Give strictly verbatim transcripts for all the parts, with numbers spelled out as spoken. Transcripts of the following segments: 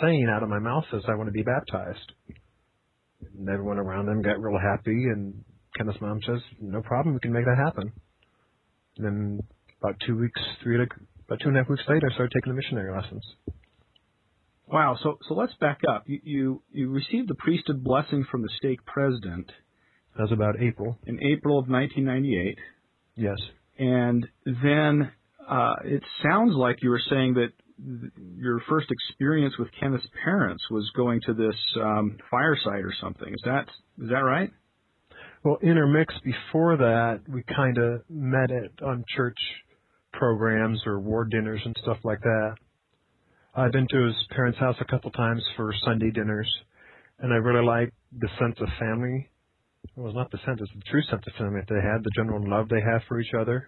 saying out of my mouth is, I want to be baptized. And everyone around them got real happy, and Kenneth's mom says, no problem, we can make that happen. And then about two weeks, three, about two and a half weeks later, I started taking the missionary lessons. Wow, so so let's back up. You, you, you received the priesthood blessing from the stake president. That was about April. In April of nineteen ninety-eight. Yes. And then uh, it sounds like you were saying that th- your first experience with Kenneth's parents was going to this um, fireside or something. Is that is that right? Well, intermixed before that, we kind of met at on church programs or ward dinners and stuff like that. I've been to his parents' house a couple times for Sunday dinners, and I really liked the sense of family. It was not the sense, it's the true sense of family that they had, the general love they have for each other.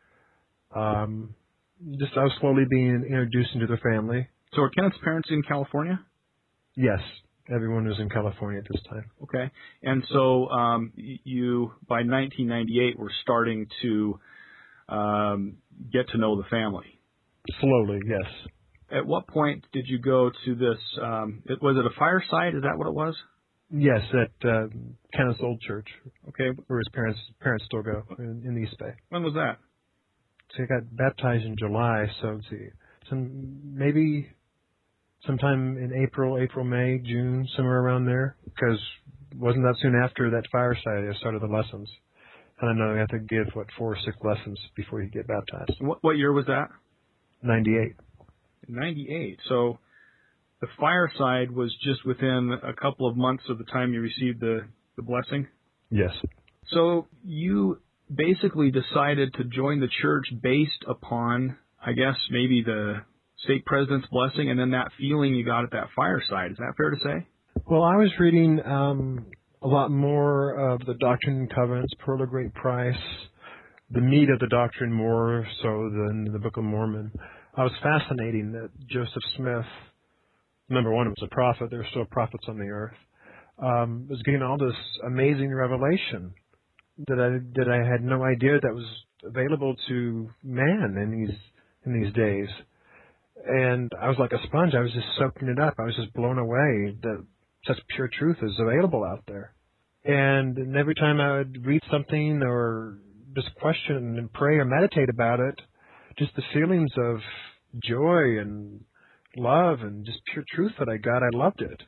Um, just I was slowly being introduced into their family. So are Kenneth's parents in California? Yes, everyone was in California at this time. Okay. And so um, you, by nineteen ninety-eight, were starting to um, get to know the family. Slowly, yes. At what point did you go to this, um, it, was it a fireside? Is that what it was? Yes, at uh, Kenneth's old church. Okay. Where his parents parents still go, in, in the East Bay. When was that? So he got baptized in July, so let's see, some, maybe sometime in April, April, May, June, somewhere around there, because it wasn't that soon after that fireside I started the lessons. And I know you have to give, what, four or six lessons before you get baptized. What, what year was that? ninety-eight. ninety-eight. So the fireside was just within a couple of months of the time you received the, the blessing? Yes. So you basically decided to join the church based upon, I guess, maybe the stake president's blessing and then that feeling you got at that fireside. Is that fair to say? Well, I was reading um, a lot more of the Doctrine and Covenants, Pearl of Great Price, the meat of the doctrine more so than the Book of Mormon. I was fascinating that Joseph Smith, number one, was a prophet. There were still prophets on the earth. Um, was getting all this amazing revelation that I that I had no idea that was available to man in these in these days. And I was like a sponge. I was just soaking it up. I was just blown away that such pure truth is available out there. And, and every time I would read something or just question and pray or meditate about it, just the feelings of joy and love and just pure truth that I got, I loved it.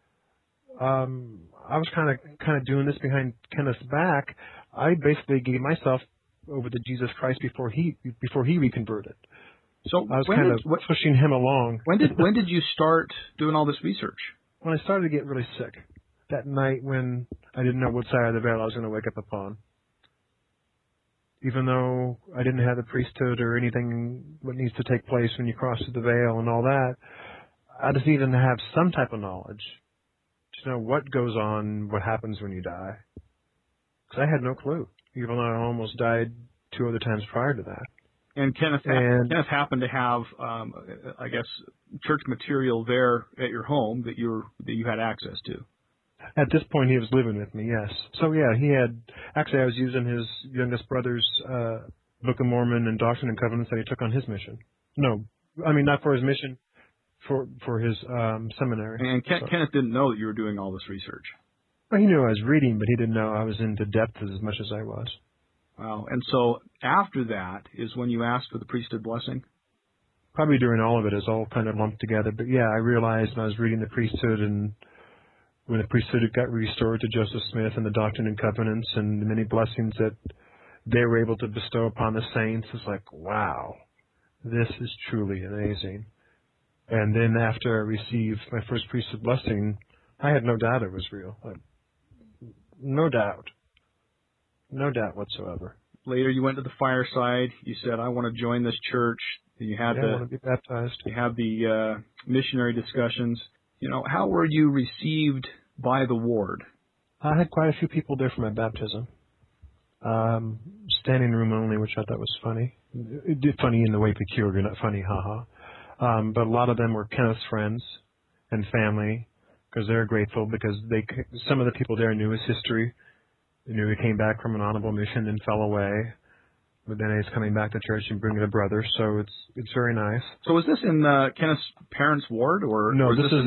Um, I was kind of kind of doing this behind Kenneth's back. I basically gave myself over to Jesus Christ before he before he reconverted. So I was when kind did, of what, pushing him along. When did when did you start doing all this research? When I started to get really sick, that night when I didn't know what side of the veil I was going to wake up upon. Even though I didn't have the priesthood or anything what needs to take place when you cross through the veil and all that, I just needed to have some type of knowledge to know what goes on, what happens when you die. Because I had no clue, even though I almost died two other times prior to that. And Kenneth, and, Kenneth happened to have, um, I guess, church material there at your home that you were, that you had access to. At this point, he was living with me, yes. So, yeah, he had... Actually, I was using his youngest brother's uh, Book of Mormon and Doctrine and Covenants that he took on his mission. No, I mean, not for his mission, for for his um, seminary. And Ken, so. Kenneth didn't know that you were doing all this research. Well, he knew I was reading, but he didn't know I was into depth as much as I was. Wow. And so after that is when you asked for the priesthood blessing? Probably during all of it, it's all kind of lumped together. But, yeah, I realized when I was reading the priesthood and when the priesthood got restored to Joseph Smith and the Doctrine and Covenants and the many blessings that they were able to bestow upon the saints, it's like, wow, this is truly amazing. And then after I received my first priesthood blessing, I had no doubt it was real. No doubt. No doubt whatsoever. Later you went to the fireside. You said, I want to join this church. You had yeah, the, I want to be baptized. You had the uh, missionary discussions. You know, how were you received by the ward? I had quite a few people there for my baptism. Um, standing room only, which I thought was funny. It did funny in the way peculiar, not funny, haha. Um, but a lot of them were Kenneth's friends and family because they're grateful because they some of the people there knew his history. They knew he came back from an honorable mission and fell away. But then he's coming back to church and bringing a brother, so it's it's very nice. So was this in uh, Kenneth's parents' ward? or No, or this this is